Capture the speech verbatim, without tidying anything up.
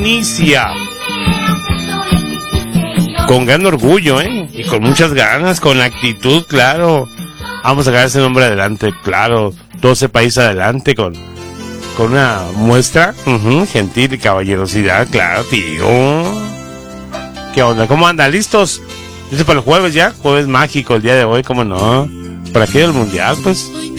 inicia con gran orgullo, ¿eh? Y con muchas ganas, con actitud, claro. Vamos a sacar ese nombre adelante, claro. doce países adelante con, con una muestra uh-huh, gentil y caballerosidad, claro, tío. ¿Qué onda? ¿Cómo anda? ¿Listos? ¿Listos para el jueves ya? Jueves mágico el día de hoy, ¿cómo no? Para aquello del mundial, pues.